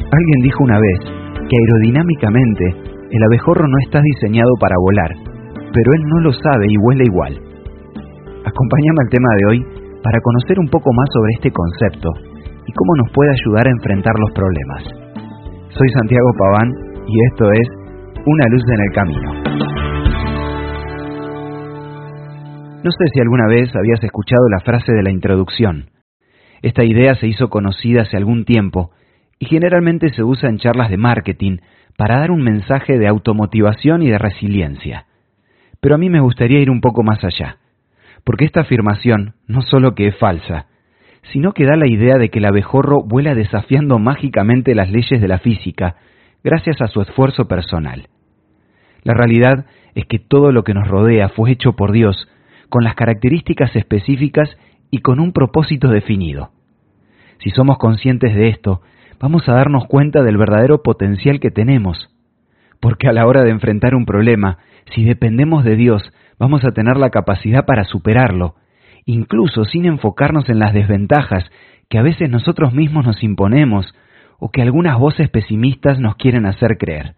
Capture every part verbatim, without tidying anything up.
Alguien dijo una vez que aerodinámicamente el abejorro no está diseñado para volar, pero él no lo sabe y vuela igual. Acompáñame al tema de hoy para conocer un poco más sobre este concepto y cómo nos puede ayudar a enfrentar los problemas. Soy Santiago Paván y esto es Una luz en el camino. No sé si alguna vez habías escuchado la frase de la introducción. Esta idea se hizo conocida hace algún tiempo y generalmente se usa en charlas de marketing para dar un mensaje de automotivación y de resiliencia. Pero a mí me gustaría ir un poco más allá, porque esta afirmación no solo que es falsa, sino que da la idea de que el abejorro vuela desafiando mágicamente las leyes de la física gracias a su esfuerzo personal. La realidad es que todo lo que nos rodea fue hecho por Dios con las características específicas y con un propósito definido. Si somos conscientes de esto, vamos a darnos cuenta del verdadero potencial que tenemos, porque a la hora de enfrentar un problema, si dependemos de Dios, vamos a tener la capacidad para superarlo, incluso sin enfocarnos en las desventajas que a veces nosotros mismos nos imponemos o que algunas voces pesimistas nos quieren hacer creer.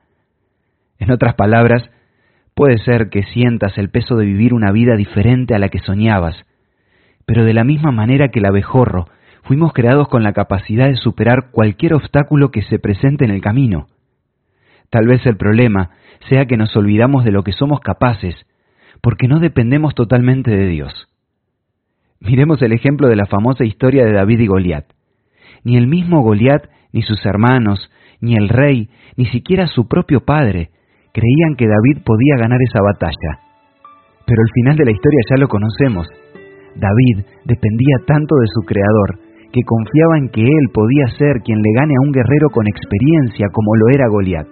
En otras palabras, puede ser que sientas el peso de vivir una vida diferente a la que soñabas, pero de la misma manera que el abejorro, fuimos creados con la capacidad de superar cualquier obstáculo que se presente en el camino. Tal vez el problema sea que nos olvidamos de lo que somos capaces, porque no dependemos totalmente de Dios. Miremos el ejemplo de la famosa historia de David y Goliat. Ni el mismo Goliat, ni sus hermanos, ni el rey, ni siquiera su propio padre, creían que David podía ganar esa batalla. Pero el final de la historia ya lo conocemos. David dependía tanto de su Creador, que confiaba en que él podía ser quien le gane a un guerrero con experiencia como lo era Goliat.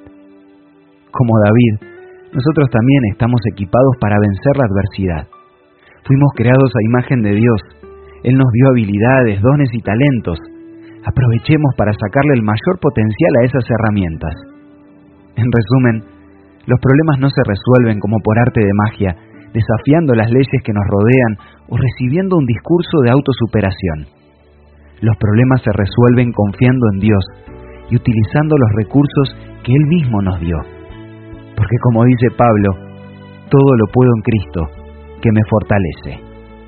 Como David, nosotros también estamos equipados para vencer la adversidad. Fuimos creados a imagen de Dios. Él nos dio habilidades, dones y talentos. Aprovechemos para sacarle el mayor potencial a esas herramientas. En resumen, los problemas no se resuelven como por arte de magia, desafiando las leyes que nos rodean o recibiendo un discurso de autosuperación. Los problemas se resuelven confiando en Dios y utilizando los recursos que Él mismo nos dio. Porque como dice Pablo, todo lo puedo en Cristo, que me fortalece.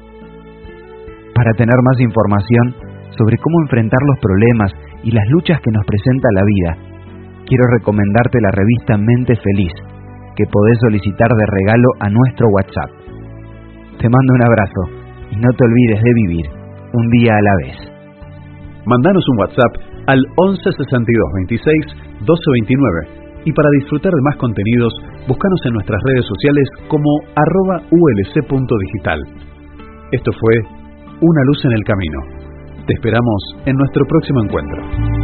Para tener más información sobre cómo enfrentar los problemas y las luchas que nos presenta la vida, quiero recomendarte la revista Mente Feliz, que podés solicitar de regalo a nuestro WhatsApp. Te mando un abrazo y no te olvides de vivir un día a la vez. Mandanos un WhatsApp al once sesenta y dos veintiséis doce veintinueve y para disfrutar de más contenidos, búscanos en nuestras redes sociales como arroba ulc.digital. Esto fue Una luz en el camino. Te esperamos en nuestro próximo encuentro.